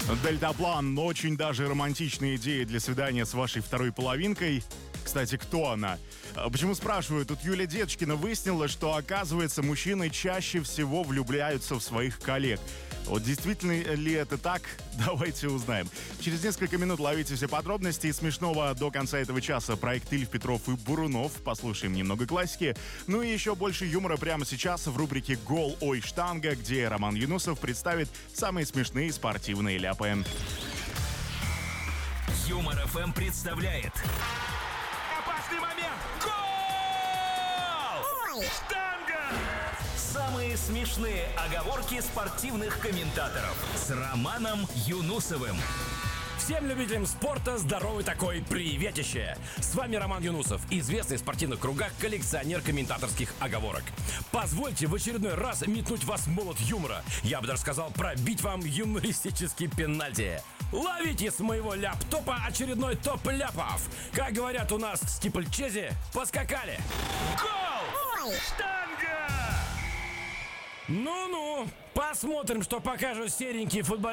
Дельтаплан. Очень даже романтичная идея для свидания с вашей второй половинкой. Кстати, кто она? Почему спрашиваю? Тут Юлия Деточкина выяснила, что, оказывается, мужчины чаще всего влюбляются в своих коллег. Вот действительно ли это так? Давайте узнаем. Через несколько минут ловите все подробности. Из смешного до конца этого часа проект Ильф, Петров и Бурунов. Послушаем немного классики. Ну и еще больше юмора прямо сейчас в рубрике «Гол, ой, штанга», где Роман Юнусов представит самые смешные спортивные ляпы. Юмор ФМ представляет. Опасный момент! Гол! Штанга! Самые смешные оговорки спортивных комментаторов с Романом Юнусовым. Всем любителям спорта здоровый такой приветище! С вами Роман Юнусов, известный в спортивных кругах коллекционер комментаторских оговорок. Позвольте в очередной раз метнуть вас молот юмора. Я бы даже сказал, пробить вам юмористический пенальти. Ловите с моего ляп-топа очередной топ ляпов. Как говорят у нас в Стипльчезе, поскакали. Гол! Штанга! Ну-ну, посмотрим, что покажут серенькие футболисты.